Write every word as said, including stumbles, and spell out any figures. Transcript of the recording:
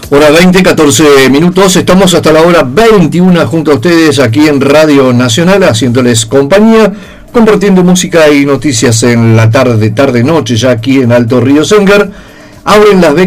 Hora veinte, catorce minutos, estamos hasta la hora veintiuna junto a ustedes aquí en Radio Nacional, haciéndoles compañía, compartiendo música y noticias en la tarde, tarde, noche, ya aquí en Alto Río Sengar. Abren las becas